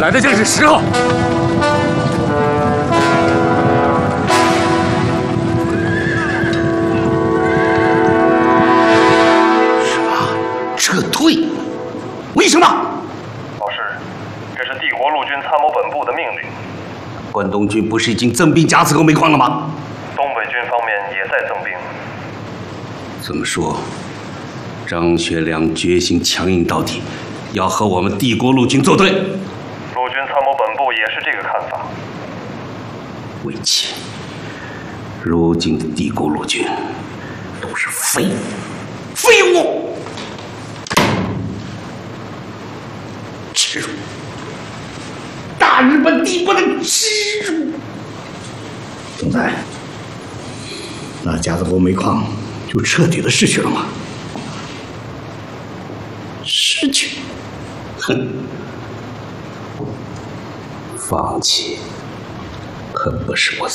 来的正是时候。 什么？撤退？为什么？ 老师，这是帝国陆军参谋本部的命令。 关东军不是已经增兵加刺沟煤矿了吗？ 东北军方面也在增兵。 这么说，张学良决心强硬到底，要和我们帝国陆军作对。 陆军参谋本部也是这个看法。 魏启，如今的帝国陆军都是废物，耻辱！大日本帝国的耻辱！总裁，那夹子沟煤矿就彻底的失去了吗？失去？哼！放弃可不是我